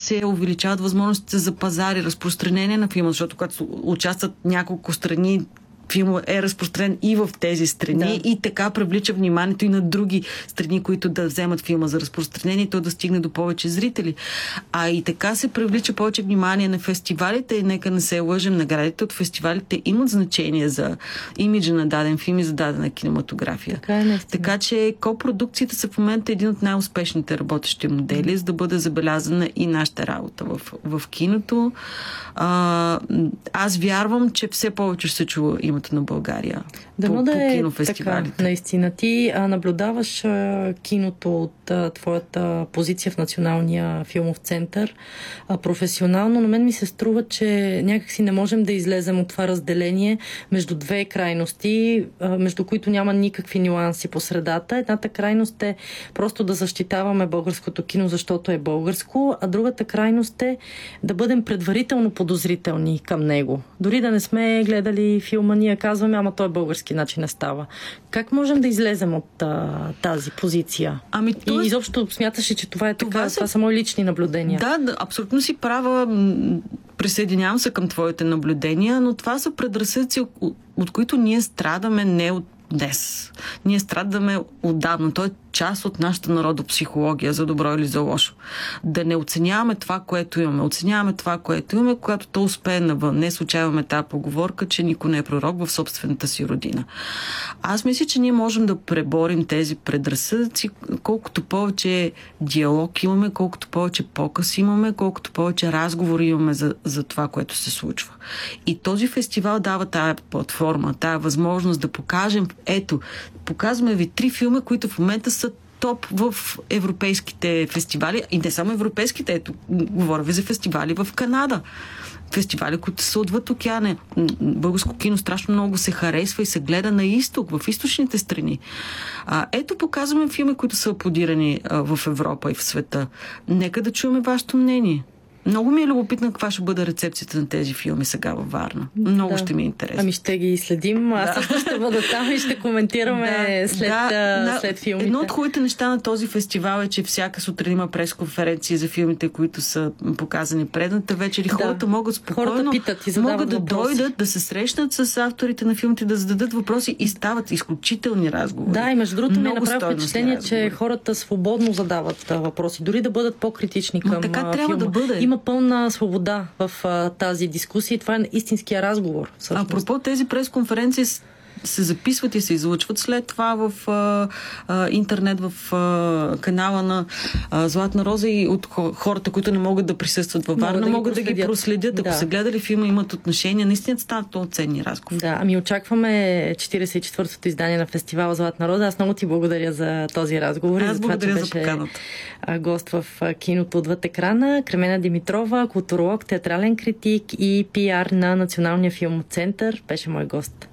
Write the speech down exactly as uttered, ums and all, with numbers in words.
се увеличават възможностите за пазари, разпространение на филма, защото когато участват няколко страни, филмът е разпространен и в тези страни, да. И така привлича вниманието и на други страни, които да вземат филма за разпространение и той да стигне до повече зрители. А и така се привлича повече внимание на фестивалите и нека не се лъжем, наградите от фестивалите имат значение за имиджа на даден филм и за дадена кинематография. Така, е, така че копродукциите са в момента един от най-успешните работещи модели, за да бъде забелязана и нашата работа в, в киното. А, аз вярвам, че все повече ще се чува името на България да, по, да по е кинофестивалите. Така, наистина. Ти а, наблюдаваш а, киното от а, твоята позиция в Националния филмов център а, професионално, но мен ми се струва, че някакси не можем да излезем от това разделение между две крайности, а, между които няма никакви нюанси по средата. Едната крайност е просто да защитаваме българското кино, защото е българско, а другата крайност е да бъдем предварително подозрителни към него. Дори да не сме гледали филма, ние казваме, ама той е български, начин не става. Как можем да излезем от а, тази позиция? Ами, и изобщо смяташ ли, че това е така? Това, са... това са мои лични наблюдения. Да, да, абсолютно си права. Присъединявам се към твоите наблюдения, но това са предразсъдъци, от, от които ние страдаме не от днес. Ние страдаме отдавна. Той е част от нашата народопсихология, за добро или за лошо. Да не оценяваме това, което имаме. Оценяваме това, което имаме, когато то успее навън. Не случайваме тази поговорка, че никой не е пророк в собствената си родина. Аз мисля, че ние можем да преборим тези предразсъдъци, колкото повече диалог имаме, колкото повече показ имаме, колкото повече разговори имаме за, за това, което се случва. И този фестивал дава тая платформа, тая възможност да покажем, ето, показваме ви три филма, които в момента са топ в европейските фестивали. И не само европейските, ето, говоря ви за фестивали в Канада. Фестивали, които са отвъд океана. Българско кино страшно много се харесва и се гледа на изток, в източните страни. А, ето, показваме филми, които са аплодирани а, в Европа и в света. Нека да чуем вашето мнение. Много ми е любопитно каква ще бъде рецепцията на тези филми сега във Варна. Много да. Ще ми е интересно. Ами ще ги следим. Аз да. също ще бъда там и ще коментираме да. след, да. след филмите. Едно от хубавите неща на този фестивал е, че всяка сутрин има пресконференции за филмите, които са показани предната вечер и хората да. могат спокойно хората питат и могат да въпроси. дойдат, да се срещнат с авторите на филмите, да зададат въпроси и стават изключителни разговори. Да, и между другото ми направи впечатление, разговори. Че хората свободно задават въпроси, дори да бъдат по-критични към Но така филма. трябва да бъде. Има пълна свобода в а, тази дискусия и това е истинския разговор. Всъщност. Апропо, тези пресконференции се записват и се излъчват след това в а, а, интернет, в а, канала на а, Златна роза и от хората, които не могат да присъстват във Варна, да могат да ги проследят. Да. Ако са гледали филма, имат отношения, наистина стават много ценни разговори. Да, ами очакваме четиридесет и четвъртото издание на фестивала Златна роза. Аз много ти благодаря за този разговор. Аз за благодаря това, за поканата. Гост в киното отвъд екрана. Кремена Димитрова, културолог, театрален критик и пиар на Националния филмов център. Беше мой гост.